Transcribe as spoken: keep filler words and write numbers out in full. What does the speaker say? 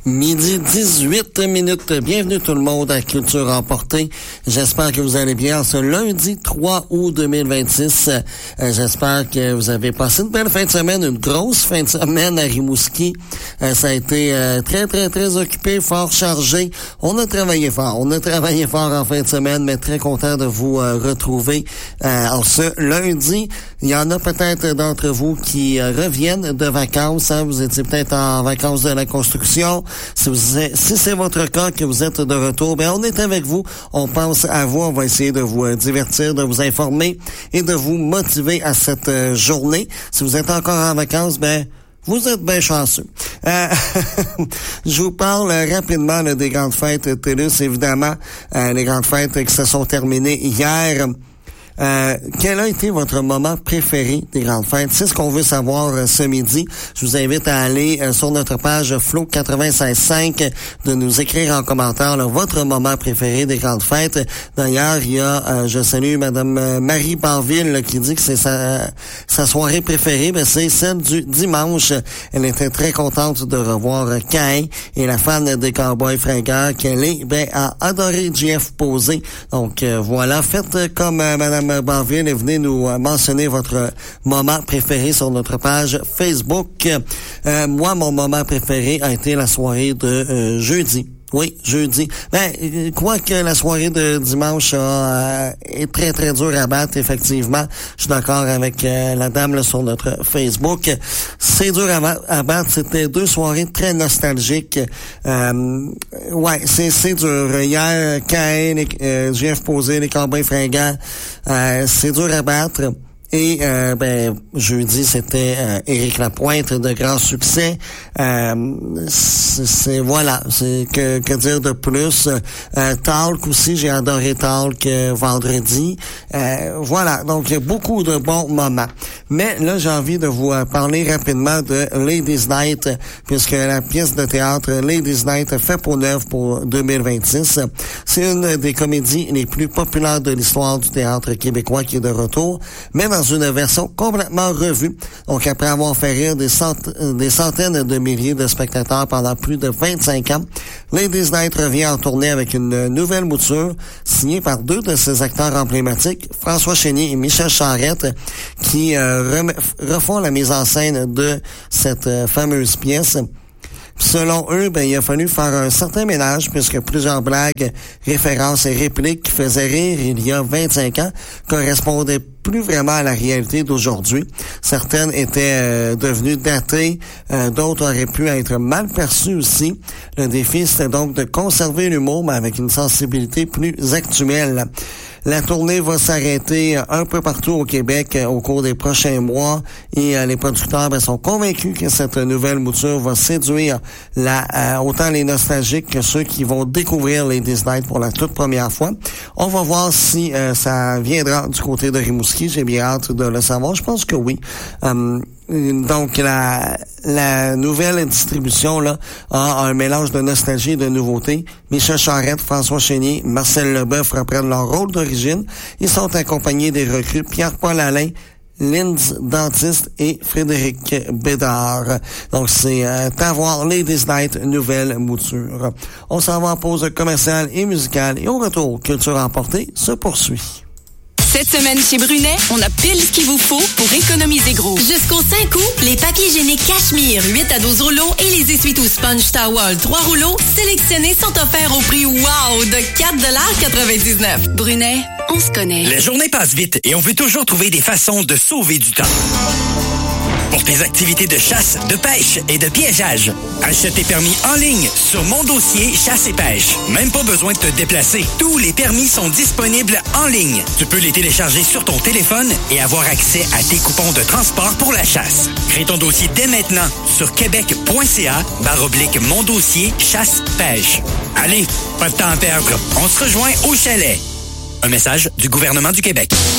Midi dix-huit minutes. Bienvenue tout le monde à Culture Emportée. J'espère que vous allez bien ce lundi trois août deux mille vingt-six. Euh, j'espère que vous avez passé une belle fin de semaine, une grosse fin de semaine à Rimouski. Euh, ça a été euh, très, très, très occupé, fort chargé. On a travaillé fort. On a travaillé fort en fin de semaine, mais très content de vous euh, retrouver euh, en ce lundi. Il y en a peut-être d'entre vous qui euh, reviennent de vacances. Hein. Vous étiez peut-être en vacances de la construction. Si, vous êtes, si c'est votre cas, que vous êtes de retour, ben on est avec vous. On pense à vous. On va essayer de vous euh, divertir, de vous informer et de vous motiver à cette euh, journée. Si vous êtes encore en vacances, ben vous êtes bien chanceux. Euh, je vous parle euh, rapidement là, des grandes fêtes TELUS, évidemment. Euh, les grandes fêtes qui se sont terminées hier. Euh, quel a été votre moment préféré des grandes fêtes? C'est ce qu'on veut savoir euh, ce midi. Je vous invite à aller euh, sur notre page Flow quatre-vingt-seize cinq, de nous écrire en commentaire là, votre moment préféré des grandes fêtes. D'ailleurs, il y a, euh, je salue Madame euh, Marie Barville là, qui dit que c'est sa, euh, sa soirée préférée, ben, c'est celle du dimanche. Elle était très contente de revoir euh, Cain et la fan des Cowboys fringants qu'elle est, ben, a adoré J F Posé. Donc euh, voilà, faites euh, comme euh, Madame Barville et venez nous euh, mentionner votre moment préféré sur notre page Facebook. Euh, moi, mon moment préféré a été la soirée de euh, jeudi. Oui, jeudi. Ben, quoique la soirée de dimanche a, euh, est très, très dure à battre, effectivement. Je suis d'accord avec euh, la dame là, sur notre Facebook. C'est dur à, à battre. C'était deux soirées très nostalgiques. Euh, ouais, c'est, c'est dur. Hier, Cain, euh, J F Posé, les Cowboys fringants, euh, c'est dur à battre. Et euh, ben jeudi, c'était euh, Éric Lapointe de grand succès. Euh, c'est, c'est voilà, c'est que que dire de plus. Euh, Talk aussi, j'ai adoré Talk euh, vendredi. Euh, voilà, donc il y a beaucoup de bons moments. Mais là, j'ai envie de vous euh, parler rapidement de Ladies Night, puisque la pièce de théâtre Ladies Night fait peau neuve pour deux mille vingt-six. C'est une des comédies les plus populaires de l'histoire du théâtre québécois qui est de retour, mais dans une version complètement revue. Donc, après avoir fait rire des, cent- des centaines de milliers de spectateurs pendant plus de vingt-cinq ans, Ladies Night revient en tournée avec une nouvelle mouture signée par deux de ses acteurs emblématiques, François Chénier et Michel Charette, qui euh, rem- refont la mise en scène de cette euh, fameuse pièce. Selon eux, ben, il a fallu faire un certain ménage puisque plusieurs blagues, références et répliques qui faisaient rire il y a vingt-cinq ans correspondaient plus vraiment à la réalité d'aujourd'hui. Certaines étaient euh, devenues datées, euh, d'autres auraient pu être mal perçues aussi. Le défi, c'était donc de conserver l'humour, mais avec une sensibilité plus actuelle. La tournée va s'arrêter un peu partout au Québec au cours des prochains mois et euh, les producteurs ben, sont convaincus que cette nouvelle mouture va séduire la, euh, autant les nostalgiques que ceux qui vont découvrir les Ladies Night pour la toute première fois. On va voir si euh, ça viendra du côté de Rimouski. J'ai bien hâte de le savoir. Je pense que oui. Um, Donc, la, la nouvelle distribution là a un mélange de nostalgie et de nouveauté. Michel Charette, François Chénier, Marcel Leboeuf reprennent leur rôle d'origine. Ils sont accompagnés des recrues Pierre-Paul Alain, Linz Dentiste et Frédéric Bédard. Donc, c'est euh, à voir Ladies Night, nouvelle mouture. On s'en va en pause commerciale et musicale et au retour, Culture Emportée se poursuit. Cette semaine chez Brunet, on a pile ce qu'il vous faut pour économiser gros. Jusqu'au cinq août, les papiers hygiéniques Cachemire huit à douze rouleaux et les essuie-tout Sponge Towel trois rouleaux sélectionnés sont offerts au prix wow de quatre dollars quatre-vingt-dix-neuf. Brunet, on se connaît. Les journées passent vite et on veut toujours trouver des façons de sauver du temps. Pour tes activités de chasse, de pêche et de piégeage, achète tes permis en ligne sur Mon Dossier Chasse et Pêche. Même pas besoin de te déplacer. Tous les permis sont disponibles en ligne. Tu peux les télécharger sur ton téléphone et avoir accès à tes coupons de transport pour la chasse. Crée ton dossier dès maintenant sur québec.ca barre oblique Mon Dossier Chasse Pêche. Allez, pas de temps à perdre. On se rejoint au chalet. Un message du gouvernement du Québec.